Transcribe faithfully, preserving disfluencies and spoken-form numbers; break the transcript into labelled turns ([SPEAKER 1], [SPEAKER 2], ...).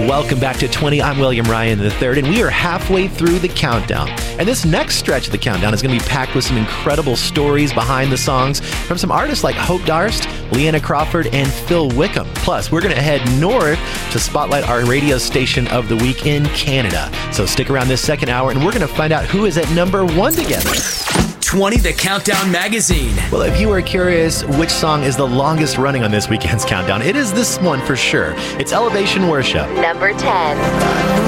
[SPEAKER 1] Welcome back to twenty. I'm William Ryan the third, and we are halfway through the countdown. And this next stretch of the countdown is going to be packed with some incredible stories behind the songs from some artists like Hope Darst, Leanna Crawford, and Phil Wickham. Plus, we're going to head north to spotlight our radio station of the week in Canada. So stick around this second hour, and we're going to find out who is at number one together.
[SPEAKER 2] twenty The Countdown Magazine.
[SPEAKER 1] Well, if you are curious which song is the longest running on this weekend's countdown, it is this one for sure. It's Elevation Worship.
[SPEAKER 3] Number ten.